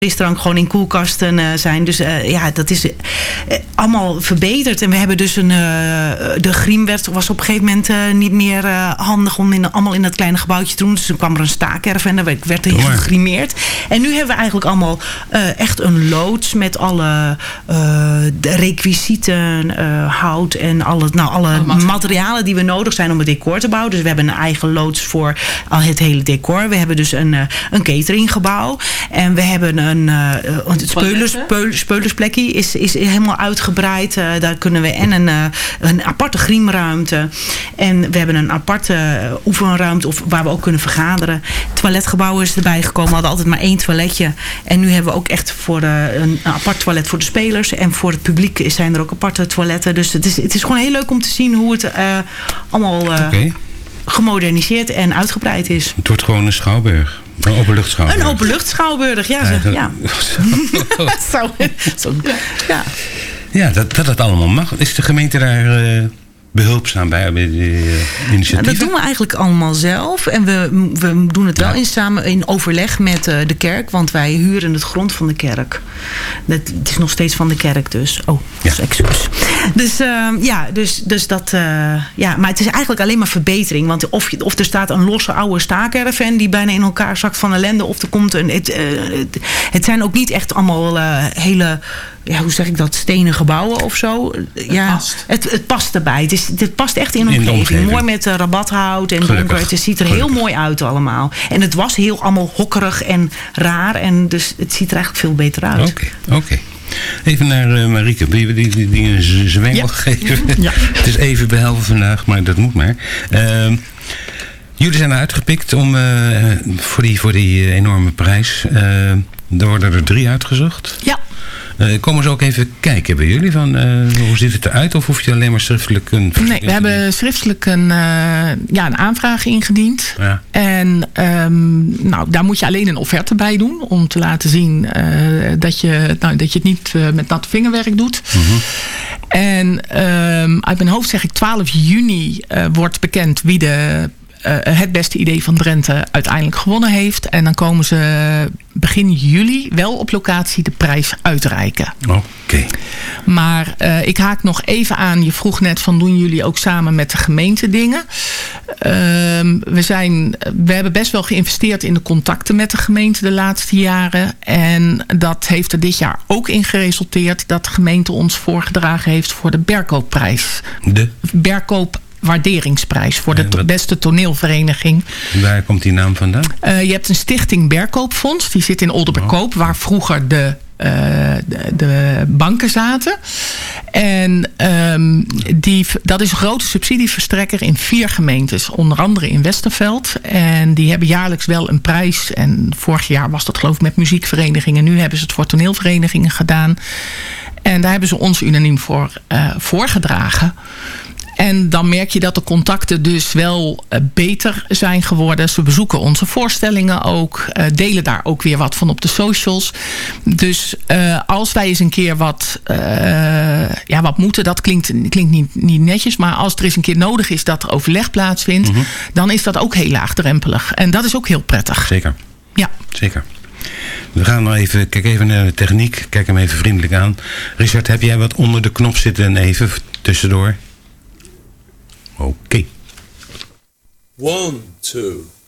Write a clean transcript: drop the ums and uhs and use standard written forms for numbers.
frisdrank gewoon in koelkasten zijn. Dus dat is allemaal verbeterd. En we hebben dus de griem was op een gegeven moment niet meer handig om allemaal in dat kleine gebouwtje te doen. Dus toen kwam er een staakerf en daar werd er gegrimeerd. En nu hebben we eigenlijk allemaal echt een loods met alle requisieten, hout en alle materialen die we nodig zijn om het decor te bouwen. Dus we hebben een eigen loods voor het hele decor. We hebben dus een cateringgebouw. En we hebben het speulersplekje is helemaal uitgebreid. Daar kunnen we en een aparte griemruimte. En we hebben een aparte oefenruimte waar we ook kunnen vergaderen. Het toiletgebouw is erbij gekomen. We hadden altijd maar 1 toiletje. En nu hebben we ook echt voor een apart toilet voor de spelers. En voor het publiek zijn er ook aparte toiletten. Dus het is gewoon heel leuk om te zien hoe het allemaal gemoderniseerd en uitgebreid is. Het wordt gewoon een schouwburg. Een openluchtschouwburg. Een openluchtschouwburg, Ja, dat het allemaal mag. Is de gemeente daar behulpzaam bij de initiatieven? Dat doen we eigenlijk allemaal zelf. En we doen het wel in overleg met de kerk. Want wij huren het grond van de kerk. Het is nog steeds van de kerk dus. Excuus. Dus dat... maar het is eigenlijk alleen maar verbetering. Want of er staat een losse oude staakerven die bijna in elkaar zakt van ellende. Of er komt het zijn ook niet echt allemaal hele... hoe zeg ik dat? Stenen gebouwen of zo. Het past erbij. Het past echt in de omgeving. Mooi met rabathout en donker. Het ziet er heel mooi uit allemaal. En het was heel allemaal hokkerig en raar. En dus het ziet er eigenlijk veel beter uit. Oké. Even naar Marieke. Wil je die dingen zwengel geven? Ja. Het is even behelpen vandaag, maar dat moet maar. Jullie zijn uitgepikt voor die enorme prijs. Er worden er 3 uitgezocht. Ja. Komen ze ook even kijken bij jullie? Hoe ziet het eruit? Of hoef je alleen maar schriftelijk een... Nee, we hebben schriftelijk een aanvraag ingediend. Ja. En daar moet je alleen een offerte bij doen. Om te laten zien dat je het niet met natte vingerwerk doet. Mm-hmm. En uit mijn hoofd zeg ik 12 juni wordt bekend wie het beste idee van Drenthe uiteindelijk gewonnen heeft. En dan komen ze begin juli wel op locatie de prijs uitreiken. Oké. Maar ik haak nog even aan. Je vroeg net van doen jullie ook samen met de gemeente dingen? We hebben best wel geïnvesteerd in de contacten met de gemeente de laatste jaren. En dat heeft er dit jaar ook in geresulteerd dat de gemeente ons voorgedragen heeft voor de Berkoopprijs. Waarderingsprijs voor de beste toneelvereniging. Waar komt die naam vandaan? Je hebt een stichting Berkoopfonds. Die zit in Oldenberkoop, waar vroeger de banken zaten. En dat is een grote subsidieverstrekker in 4 gemeentes. Onder andere in Westerveld. En die hebben jaarlijks wel een prijs. En vorig jaar was dat geloof ik met muziekverenigingen. Nu hebben ze het voor toneelverenigingen gedaan. En daar hebben ze ons unaniem voor voorgedragen. En dan merk je dat de contacten dus wel beter zijn geworden. Ze bezoeken onze voorstellingen ook. Delen daar ook weer wat van op de socials. Dus als wij eens een keer wat moeten. Dat klinkt niet netjes. Maar als er eens een keer nodig is dat er overleg plaatsvindt. Mm-hmm. Dan is dat ook heel laagdrempelig. En dat is ook heel prettig. Zeker. Ja. Zeker. We gaan nog even, kijk even naar de techniek. Kijk hem even vriendelijk aan. Richard, heb jij wat onder de knop zitten even tussendoor? Oké. 1, 2